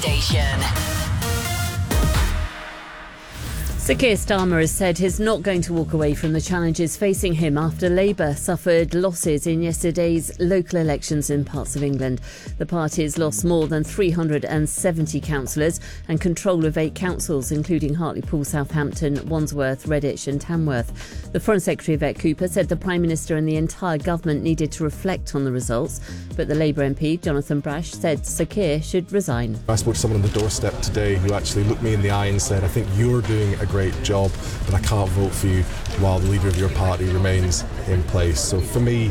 station. Sir Keir Starmer has said he's not going to walk away from the challenges facing him after Labour suffered losses in yesterday's local elections in parts of England. The party has lost more than 370 councillors and control of 8 councils, including Hartlepool, Southampton, Wandsworth, Redditch and Tamworth. The Foreign Secretary, Yvette Cooper, said the Prime Minister and the entire government needed to reflect on the results, but the Labour MP, Jonathan Brash, said Sir Keir should resign. I spoke to someone on the doorstep today who actually looked me in the eye and said, I think you're doing a great job, but I can't vote for you while the leader of your party remains in place. So for me,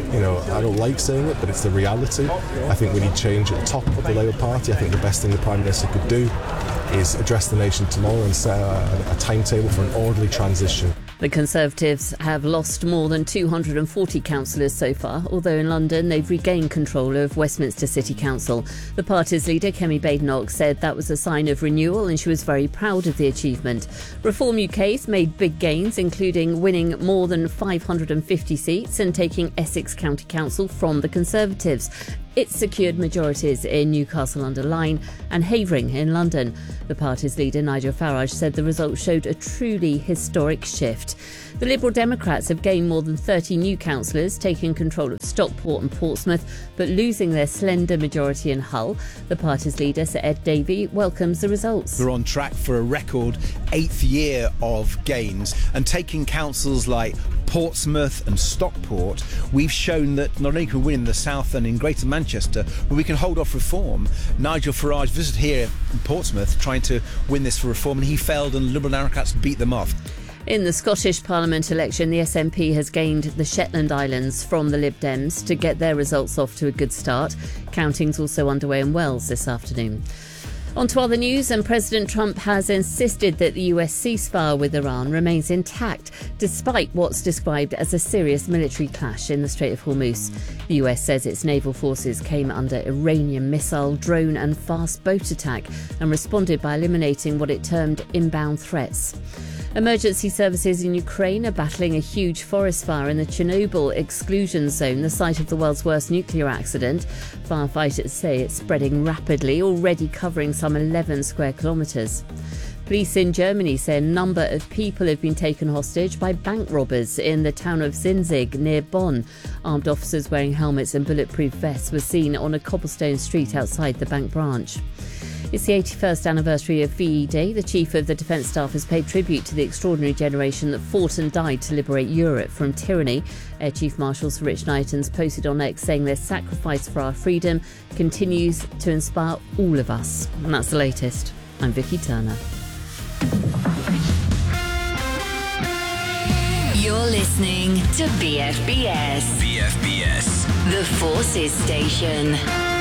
I don't like saying it, but it's the reality. I think we need change at the top of the Labour Party. I think the best thing the Prime Minister could do is address the nation tomorrow and set a timetable for an orderly transition. The Conservatives have lost more than 240 councillors so far, although in London they've regained control of Westminster City Council. The party's leader, Kemi Badenoch, said that was a sign of renewal and she was very proud of the achievement. Reform UK's made big gains, including winning more than 550 seats and taking Essex County Council from the Conservatives. It secured majorities in Newcastle-under-Lyme and Havering in London. The party's leader, Nigel Farage, said the results showed a truly historic shift. The Liberal Democrats have gained more than 30 new councillors, taking control of Stockport and Portsmouth, but losing their slender majority in Hull. The party's leader, Sir Ed Davey, welcomes the results. We're on track for a record 8th year of gains, and taking councils like Portsmouth and Stockport, we've shown that not only can we win in the south and in Greater Manchester, but we can hold off reform. Nigel Farage visited here in Portsmouth trying to win this for reform, and he failed, and Liberal Democrats beat them off. In the Scottish Parliament election, the SNP has gained the Shetland Islands from the Lib Dems to get their results off to a good start. Counting's also underway in Wales this afternoon. On to other news, and President Trump has insisted that the US ceasefire with Iran remains intact, despite what's described as a serious military clash in the Strait of Hormuz. The US says its naval forces came under Iranian missile, drone and fast boat attack and responded by eliminating what it termed inbound threats. Emergency services in Ukraine are battling a huge forest fire in the Chernobyl exclusion zone, the site of the world's worst nuclear accident. Firefighters say it's spreading rapidly, already covering some 11 square kilometres. Police in Germany say a number of people have been taken hostage by bank robbers in the town of Sinzig near Bonn. Armed officers wearing helmets and bulletproof vests were seen on a cobblestone street outside the bank branch. It's the 81st anniversary of VE Day. The Chief of the Defence Staff has paid tribute to the extraordinary generation that fought and died to liberate Europe from tyranny. Air Chief Marshal Sir Rich Knightons posted on X saying their sacrifice for our freedom continues to inspire all of us. And that's the latest. I'm Vicky Turner. You're listening to BFBS. BFBS. The Forces Station.